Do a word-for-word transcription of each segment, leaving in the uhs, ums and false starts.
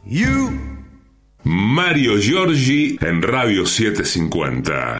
You. Mario Giorgi en Radio setecientos cincuenta.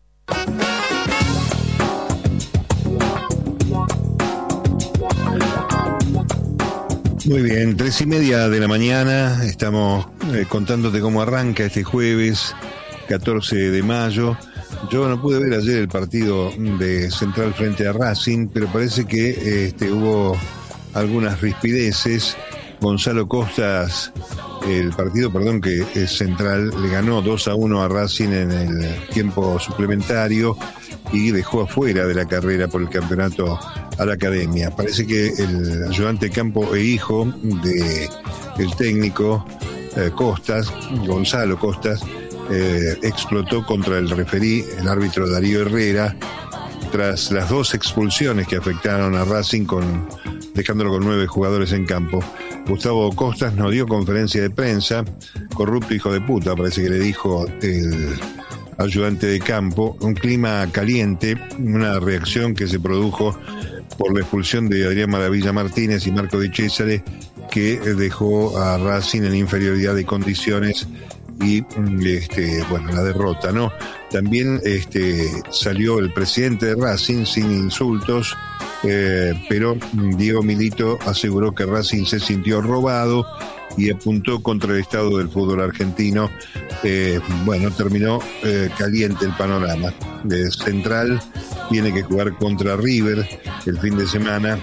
Muy bien, tres y media de la mañana, estamos eh, contándote cómo arranca este jueves, catorce de mayo. Yo no pude ver ayer el partido de Central frente a Racing, pero parece que este, hubo algunas rispideces. Gonzalo Costas, el partido, perdón, que es Central le ganó dos a uno a Racing en el tiempo suplementario y dejó afuera de la carrera por el campeonato a la academia. Parece que el ayudante de campo e hijo de el técnico eh, Costas, Gonzalo Costas, eh, explotó contra el referí, el árbitro Darío Herrera, tras las dos expulsiones que afectaron a Racing, con dejándolo con nueve jugadores en campo. Gustavo Costas nos dio conferencia de prensa, corrupto hijo de puta, parece que le dijo el ayudante de campo, un clima caliente, una reacción que se produjo por la expulsión de Adrián Maravilla Martínez y Marco Di Cesare, que dejó a Racing en inferioridad de condiciones y este, bueno, la derrota, ¿no? También este, salió el presidente de Racing sin insultos, eh, pero Diego Milito aseguró que Racing se sintió robado y apuntó contra el estado del fútbol argentino. Eh, bueno, terminó eh, caliente el panorama. De Central tiene que jugar contra River el fin de semana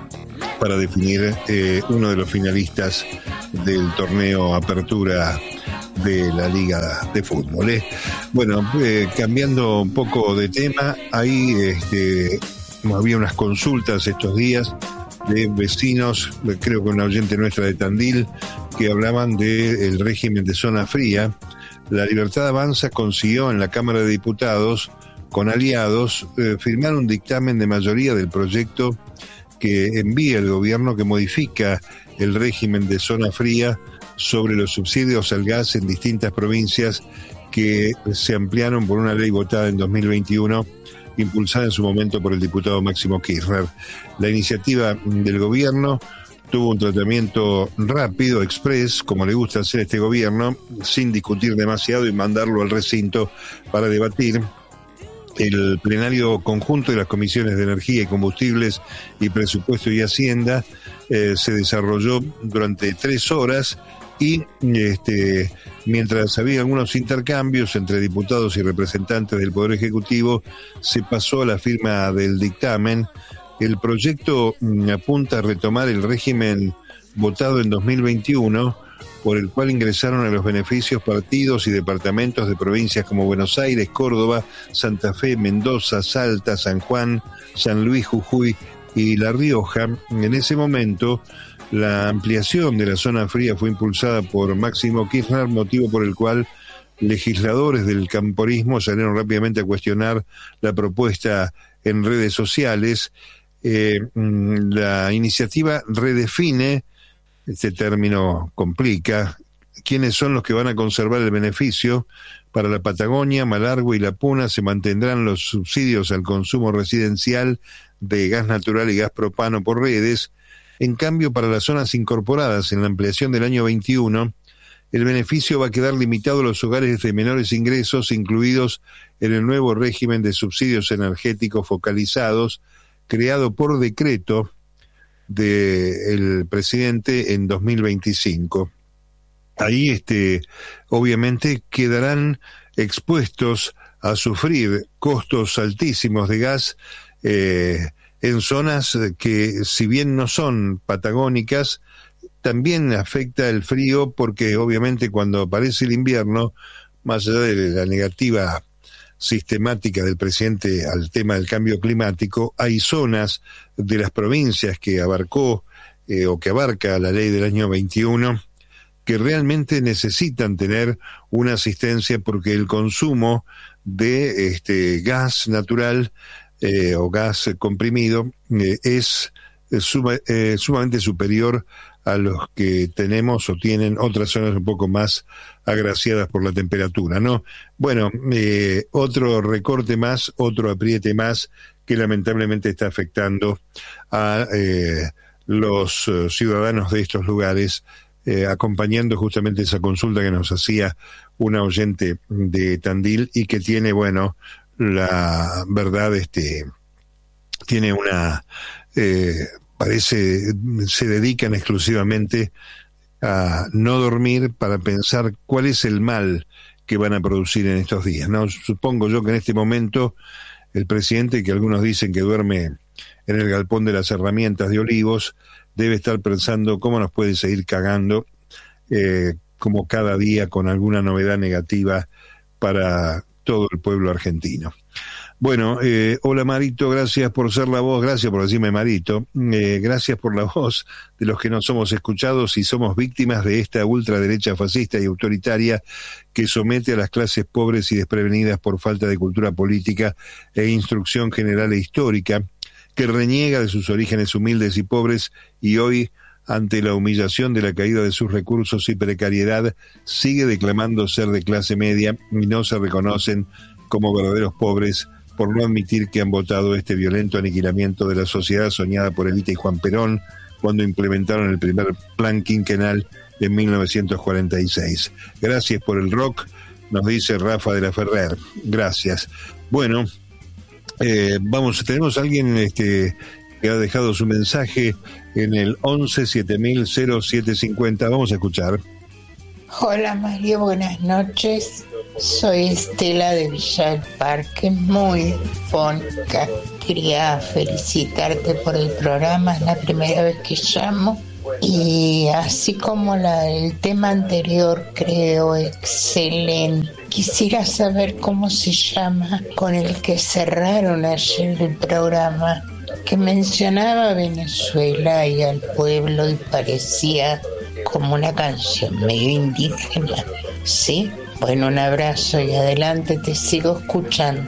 para definir eh, uno de los finalistas del torneo Apertura de la Liga de Fútbol. ¿eh? Bueno, eh, cambiando un poco de tema, ahí este, había unas consultas estos días de vecinos, creo que una oyente nuestra de Tandil, que hablaban del régimen de zona fría. La Libertad Avanza consiguió en la Cámara de Diputados, con aliados, eh, firmar un dictamen de mayoría del proyecto que envía el gobierno, que modifica el régimen de zona fría sobre los subsidios al gas en distintas provincias, que se ampliaron por una ley votada en dos mil veintiuno, impulsada en su momento por el diputado Máximo Kirchner. La iniciativa del gobierno tuvo un tratamiento rápido, express, como le gusta hacer a este gobierno, sin discutir demasiado y mandarlo al recinto para debatir. El plenario conjunto de las comisiones de Energía y Combustibles y Presupuesto y Hacienda eh, se desarrolló durante tres horas y este, mientras había algunos intercambios entre diputados y representantes del Poder Ejecutivo, se pasó a la firma del dictamen. El proyecto mm, apunta a retomar el régimen votado en dos mil veintiuno, por el cual ingresaron a los beneficios partidos y departamentos de provincias como Buenos Aires, Córdoba, Santa Fe, Mendoza, Salta, San Juan, San Luis, Jujuy y La Rioja. En ese momento, la ampliación de la zona fría fue impulsada por Máximo Kirchner, motivo por el cual legisladores del camporismo salieron rápidamente a cuestionar la propuesta en redes sociales. Eh, la iniciativa redefine, este término complica, quiénes son los que van a conservar el beneficio. Para la Patagonia, Malargüe y La Puna se mantendrán los subsidios al consumo residencial de gas natural y gas propano por redes. En cambio, para las zonas incorporadas en la ampliación del año veintiuno, el beneficio va a quedar limitado a los hogares de menores ingresos, incluidos en el nuevo régimen de subsidios energéticos focalizados, creado por decreto del presidente en dos mil veinticinco. Ahí, este, obviamente, quedarán expuestos a sufrir costos altísimos de gas eh, en zonas que, si bien no son patagónicas, también afecta el frío, porque obviamente cuando aparece el invierno, más allá de la negativa sistemática del presidente al tema del cambio climático, hay zonas de las provincias que abarcó eh, o que abarca la ley del año veintiuno que realmente necesitan tener una asistencia, porque el consumo de este gas natural eh, o gas comprimido eh, es eh, suma, eh, sumamente superior a los que tenemos o tienen otras zonas un poco más agraciadas por la temperatura, ¿no? Bueno, eh, otro recorte más, otro apriete más que lamentablemente está afectando a eh, los uh, ciudadanos de estos lugares eh, acompañando justamente esa consulta que nos hacía una oyente de Tandil y que tiene, bueno, la verdad, este, tiene una, eh, parece, se dedican exclusivamente a no dormir para pensar cuál es el mal que van a producir en estos días, ¿no? Supongo yo que en este momento el presidente, que algunos dicen que duerme en el galpón de las herramientas de Olivos, debe estar pensando cómo nos puede seguir cagando, eh, como cada día con alguna novedad negativa para todo el pueblo argentino. Bueno, eh, hola Marito, gracias por ser la voz, gracias por decirme Marito, eh, gracias por la voz de los que no somos escuchados y somos víctimas de esta ultraderecha fascista y autoritaria que somete a las clases pobres y desprevenidas por falta de cultura política e instrucción general e histórica, que reniega de sus orígenes humildes y pobres y hoy, ante la humillación de la caída de sus recursos y precariedad, sigue declamando ser de clase media y no se reconocen como verdaderos pobres por no admitir que han votado este violento aniquilamiento de la sociedad soñada por Evita y Juan Perón cuando implementaron el primer plan quinquenal en mil novecientos cuarenta y seis. Gracias por el rock, nos dice Rafa de la Ferrer. Gracias. Bueno, eh, vamos, tenemos a alguien este, que ha dejado su mensaje en el once siete mil cero siete cincuenta. Vamos a escuchar. Hola Mario, buenas noches. Soy Estela de Villa del Parque, muy fónica. Quería felicitarte por el programa, es la primera vez que llamo. Y así como la, el tema anterior, creo excelente. Quisiera saber cómo se llama con el que cerraron ayer el programa, que mencionaba Venezuela y al pueblo y parecía como una canción medio indígena. ¿Sí? Bueno, un abrazo y adelante, te sigo escuchando.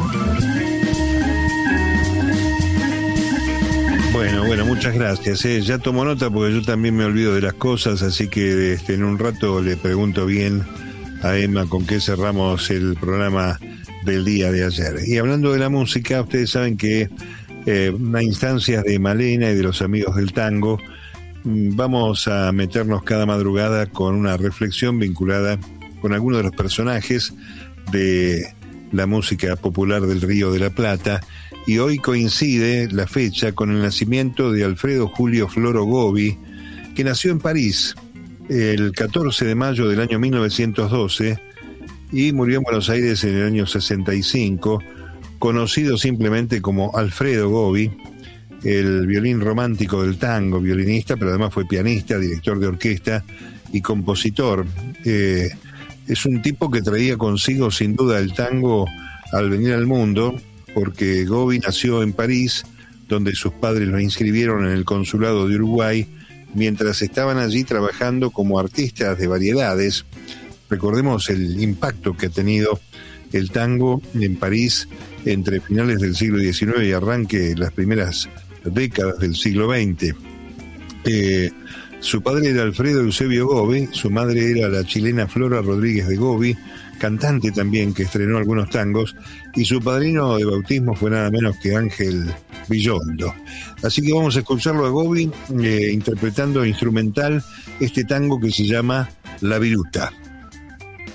Bueno, bueno, muchas gracias. Eh. Ya tomo nota porque yo también me olvido de las cosas, así que este, en un rato le pregunto bien a Emma con qué cerramos el programa del día de ayer. Y hablando de la música, ustedes saben que eh, a instancias de Malena y de los amigos del tango, vamos a meternos cada madrugada con una reflexión vinculada con algunos de los personajes de la música popular del Río de la Plata, y hoy coincide la fecha con el nacimiento de Alfredo Julio Floro Gobi, que nació en París el catorce de mayo del año mil novecientos doce y murió en Buenos Aires en el año sesenta y cinco, conocido simplemente como Alfredo Gobi, el violín romántico del tango, violinista, pero además fue pianista, director de orquesta y compositor. Eh, es un tipo que traía consigo sin duda el tango al venir al mundo, porque Gobi nació en París, donde sus padres lo inscribieron en el consulado de Uruguay, mientras estaban allí trabajando como artistas de variedades. Recordemos el impacto que ha tenido el tango en París entre finales del siglo diecinueve y arranque las primeras décadas del siglo veinte. Eh, su padre era Alfredo Eusebio Gobi, su madre era la chilena Flora Rodríguez de Gobi, cantante también que estrenó algunos tangos, y su padrino de bautismo fue nada menos que Ángel Villoldo. Así que vamos a escucharlo a Gobi eh, interpretando instrumental este tango que se llama La Viruta.